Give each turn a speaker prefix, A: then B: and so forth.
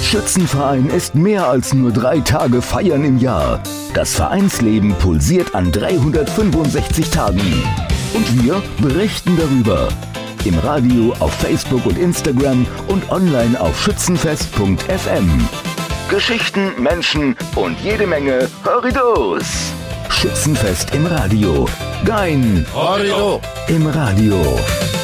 A: Schützenverein ist mehr als nur 3 Tage Feiern im Jahr. Das Vereinsleben pulsiert an 365 Tagen. Und wir berichten darüber. Im Radio, auf Facebook und Instagram und online auf schützenfest.fm. Geschichten, Menschen und jede Menge Horridos. Schützenfest im Radio. Dein
B: Horrido
A: im Radio.